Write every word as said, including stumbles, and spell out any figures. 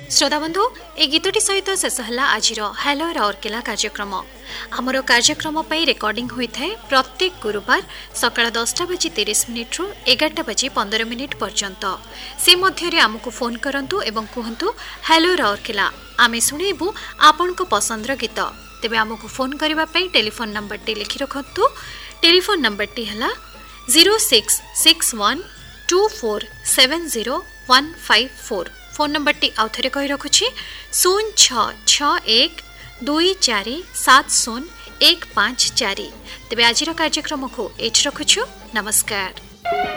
श्रोता बंधु ए गीतटी सहित शेष है आज हेलो राउरकेला कार्यक्रम। आमर कार्यक्रम रेकर्डिंग होता है प्रत्येक गुरुवार सकाळ दसटा बजी तीस मिनिट रु एगारटा बजी पंदर मिनिट पर्यंत। से मध्य आमको फोन करंतु एवं कहतु हेलो राउरकेला, आमे शुणेबू आपण को पसंदर गीत। तेबे आमको फोन करने टेलीफोन नंबर टी लिखि रखु। टेलीफोन नंबर टी है zero six six one two four seven zero one five four. Phone number T आउ थे कही रखुछि शून्य छ छ एक दुई चार सात शून्य एक पाँच चार। तेबे आज कार्यक्रम को एठ रखुछु। नमस्कार।